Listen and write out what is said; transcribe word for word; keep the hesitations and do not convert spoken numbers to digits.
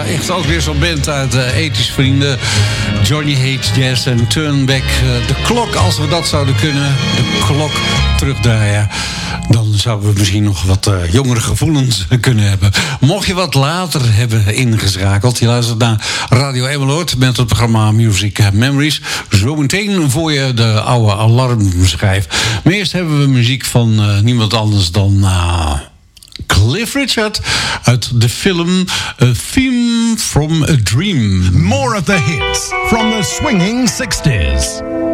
echt ook weer zo'n band uit uh, ethisch vrienden. Johnny Hates Jazz en Turn Back uh, the Clock. Als we dat zouden kunnen, de klok terugdraaien, dan zouden we misschien nog wat uh, jongere gevoelens kunnen hebben. Mocht je wat later hebben ingeschakeld, je luistert naar Radio Emmeloord met het programma Music Memories. Zometeen voor je de oude alarmschijf. Maar eerst hebben we muziek van uh, niemand anders dan Uh, Cliff Richard uit de film A Theme from a Dream. More of the hits from the swinging sixties.